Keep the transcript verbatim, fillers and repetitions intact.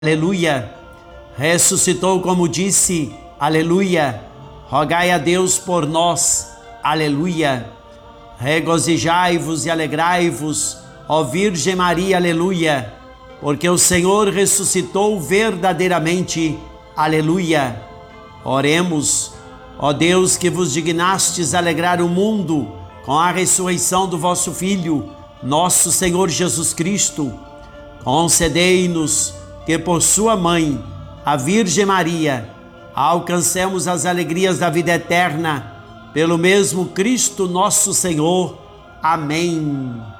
Aleluia. Ressuscitou como disse, aleluia. Rogai a Deus por nós, aleluia. Regozijai-vos e alegrai-vos, ó Virgem Maria, aleluia, porque o Senhor ressuscitou verdadeiramente, aleluia. Oremos, ó Deus, que vos dignastes alegrar o mundo com a ressurreição do vosso Filho, nosso Senhor Jesus Cristo. Concedei-nos que por sua mãe, a Virgem Maria, alcancemos as alegrias da vida eterna, pelo mesmo Cristo nosso Senhor. Amém.